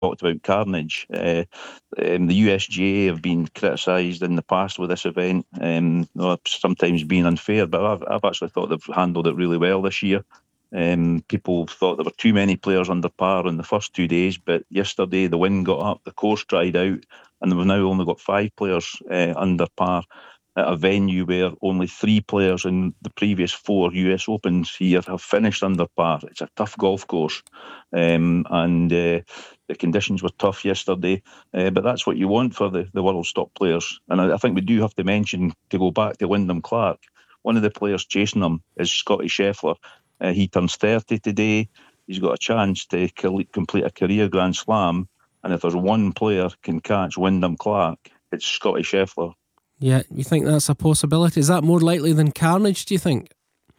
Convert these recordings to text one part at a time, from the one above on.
talked about carnage. The USGA have been criticised in the past with this event, sometimes being unfair, but I've actually thought they've handled it really well this year. People thought there were too many players under par in the first 2 days, but yesterday the wind got up, the course dried out, and we've now only got 5 players under par at a venue where only 3 players in the previous 4 US Opens here have finished under par. It's a tough golf course, and the conditions were tough yesterday, but that's what you want for the world's top players. And I think we do have to mention, to go back to Wyndham Clark, one of the players chasing him is Scotty Scheffler. He turns 30 today. He's got a chance to complete a career Grand Slam, and if there's one player can catch Wyndham Clark, it's Scotty Scheffler. Yeah, you think that's a possibility? Is that more likely than carnage, do you think?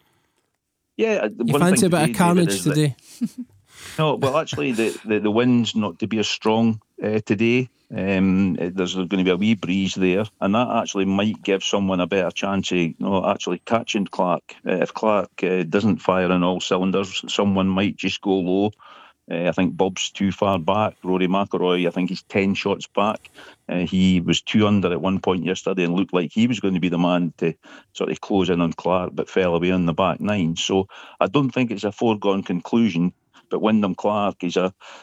Yeah. You fancy a bit of carnage today? No, well, actually, the wind's not to be as strong today. There's going to be a wee breeze there, and that actually might give someone a better chance of actually catching Clark. If Clark doesn't fire on all cylinders, someone might just go low. I think Bob's too far back. Rory McIlroy, I think he's 10 shots back. He was 2 under at one point yesterday and looked like he was going to be the man to sort of close in on Clark, but fell away on the back 9. So I don't think it's a foregone conclusion. But Wyndham Clark, he is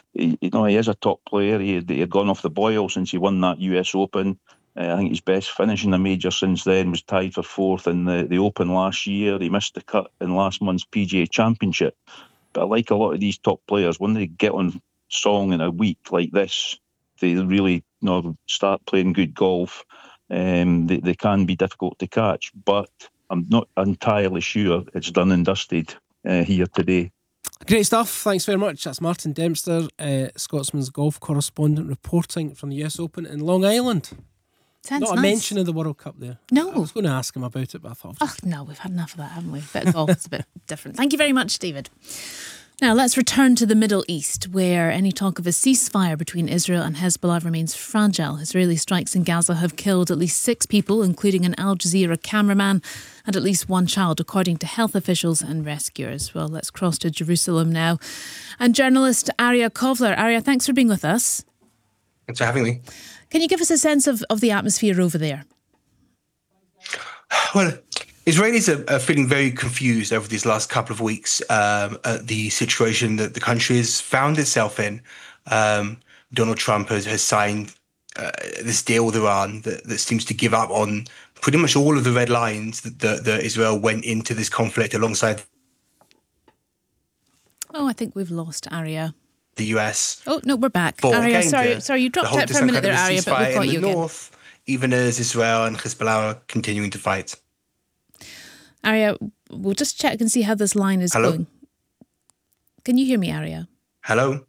a top player. He had gone off the boil since he won that US Open. I think his best finish in the major since then was tied for 4th in the Open last year. He missed the cut in last month's PGA Championship. But like a lot of these top players, when they get on song in a week like this, they really start playing good golf. They can be difficult to catch, but I'm not entirely sure it's done and dusted here today. Great stuff. Thanks very much. That's Martin Dempster, Scotsman's golf correspondent, reporting from the US Open in Long Island. Sounds Not nice. a mention of the World Cup there. No. I was going to ask him about it, but I thought... No, we've had enough of that, haven't we? Bit of golf is a bit different. Thank you very much, David. Now, let's return to the Middle East, where any talk of a ceasefire between Israel and Hezbollah remains fragile. Israeli strikes in Gaza have killed at least 6 people, including an Al Jazeera cameraman, and at least 1 child, according to health officials and rescuers. Well, let's cross to Jerusalem now. And journalist Arya Kovler. Arya, thanks for being with us. Thanks for having me. Can you give us a sense of the atmosphere over there? Well, Israelis are feeling very confused over these last couple of weeks at the situation that the country has found itself in. Donald Trump has signed this deal with Iran that seems to give up on pretty much all of the red lines that Israel went into this conflict alongside. Oh, I think we've lost Arya. The US. Oh, no, we're back. Arya, sorry, you dropped out for a minute there, Arya, but we've got you again. North, even as Israel and Hezbollah are continuing to fight. Arya, we'll just check and see how this line is going. Can you hear me, Arya? Hello?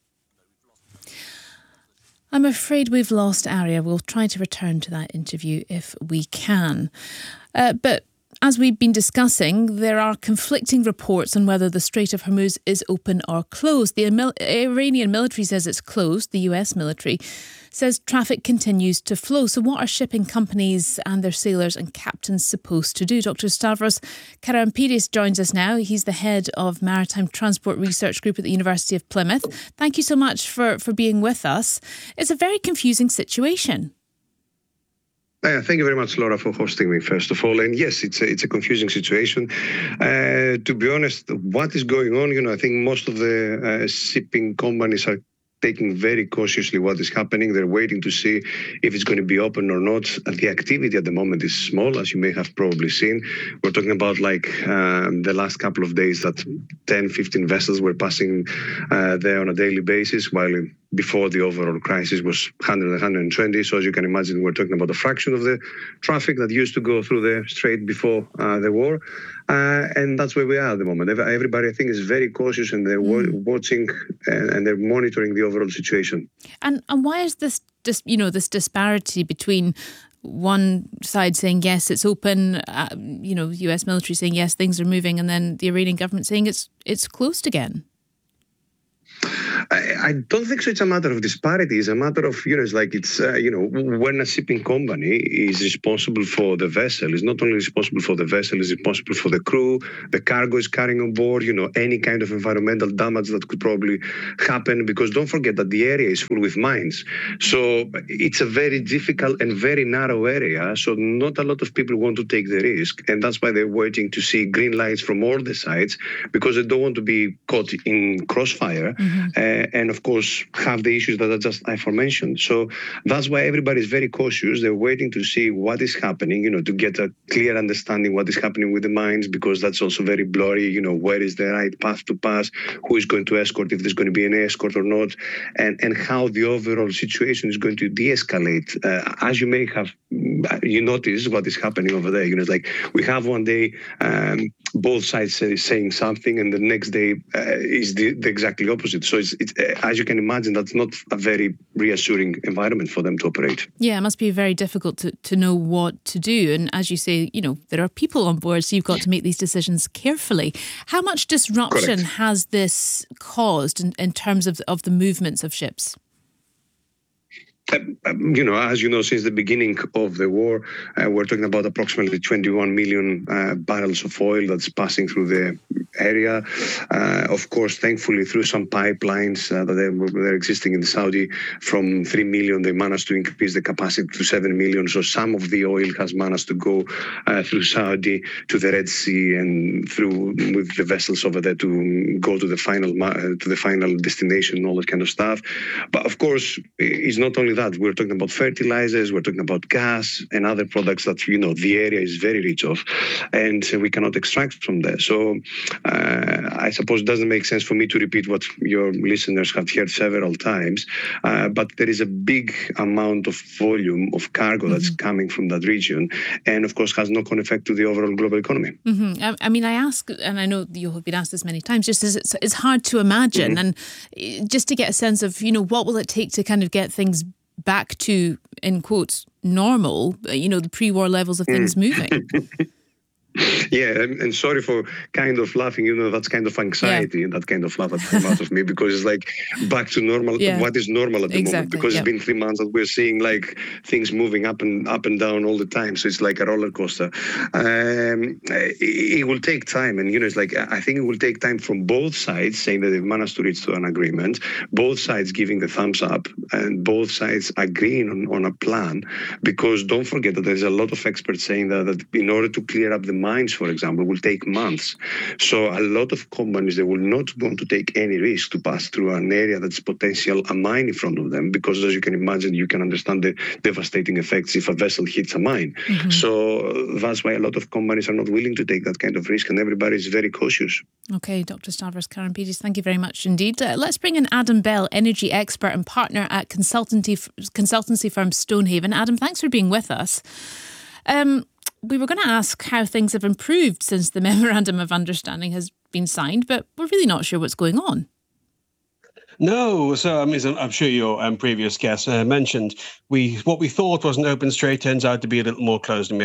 I'm afraid we've lost Arya. We'll try to return to that interview if we can. But as we've been discussing, there are conflicting reports on whether the Strait of Hormuz is open or closed. The Iranian military says it's closed. The US military says traffic continues to flow. So what are shipping companies and their sailors and captains supposed to do? Dr. Stavros Karampidis joins us now. He's the head of Maritime Transport Research Group at the University of Plymouth. Thank you so much for being with us. It's a very confusing situation. Thank you very much, Laura, for hosting me, first of all. And yes, it's a confusing situation. To be honest, what is going on, I think most of the shipping companies are taking very cautiously what is happening. They're waiting to see if it's going to be open or not. The activity at the moment is small, as you may have probably seen. We're talking about the last couple of days that 10, 15 vessels were passing there on a daily basis, while before the overall crisis was 100, 120. So as you can imagine, we're talking about a fraction of the traffic that used to go through the strait before the war. And that's where we are at the moment. Everybody, I think, is very cautious, and they're watching and they're monitoring the overall situation. And why is this this disparity between one side saying yes, it's open, US military saying yes, things are moving, and then the Iranian government saying it's closed again? I don't think so. It's a matter of disparity. It's a matter of, when a shipping company is responsible for the vessel, it's not only responsible for the vessel, it's responsible for the crew, the cargo is carrying on board, any kind of environmental damage that could probably happen, because don't forget that the area is full with mines. So it's a very difficult and very narrow area. So not a lot of people want to take the risk. And that's why they're waiting to see green lights from all the sides, because they don't want to be caught in crossfire. And of course, have the issues that are just aforementioned. So that's why everybody is very cautious. They're waiting to see what is happening, to get a clear understanding what is happening with the mines, because that's also very blurry. Where is the right path to pass? Who is going to escort, if there's going to be an escort or not, and how the overall situation is going to de-escalate. As you may have, you notice what is happening over there. It's like we have one day both sides saying something, and the next day is the exactly opposite. So it's as you can imagine, that's not a very reassuring environment for them to operate. Yeah, it must be very difficult to know what to do. And as you say, there are people on board, so you've got to make these decisions carefully. How much disruption Correct. has this caused in terms of the movements of ships? As you know, since the beginning of the war, we're talking about approximately 21 million barrels of oil that's passing through the area. Of course, thankfully, through some pipelines that they're existing in Saudi, from 3 million, they managed to increase the capacity to 7 million. So some of the oil has managed to go through Saudi to the Red Sea and through with the vessels over there to go to the final destination and all that kind of stuff. But of course, it's not only that. We're talking about fertilizers, we're talking about gas and other products that, the area is very rich of, and we cannot extract from there. So I suppose it doesn't make sense for me to repeat what your listeners have heard several times, but there is a big amount of volume of cargo that's coming from that region, and of course has knock-on effect to the overall global economy. I mean, I ask, and I know you have been asked this many times, just as it's hard to imagine, and just to get a sense of, what will it take to kind of get things back to, in quotes, normal, the pre-war levels of things moving. Yeah, and sorry for kind of laughing. That's kind of anxiety and that kind of laugh that came out of me, because it's like back to normal. Yeah. What is normal at the moment? Because it's been 3 months that we're seeing like things moving up and down all the time. So it's like a roller coaster. It will take time, and it's like I think it will take time from both sides saying that they've managed to reach to an agreement. Both sides giving the thumbs up, and both sides agreeing on a plan. Because don't forget that there's a lot of experts saying that in order to clear up the mines, for example, will take months. So a lot of companies, they will not want to take any risk to pass through an area that's potential a mine in front of them, because as you can imagine, you can understand the devastating effects if a vessel hits a mine. So that's why a lot of companies are not willing to take that kind of risk, and everybody is very cautious. Okay, Dr. Stavros Karampidis, thank you very much indeed. Let's bring in Adam Bell, energy expert and partner at consultancy firm Stonehaven. Adam, thanks for being with us. We were going to ask how things have improved since the Memorandum of Understanding has been signed, but we're really not sure what's going on. No, so I'm sure your previous guest mentioned what we thought was an open strait turns out to be a little more closed.